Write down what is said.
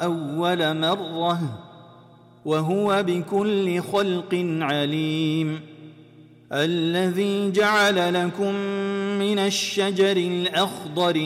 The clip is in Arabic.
أول مرة وهو بكل خلق عليم. الذي جعل لكم من الشجر الأخضر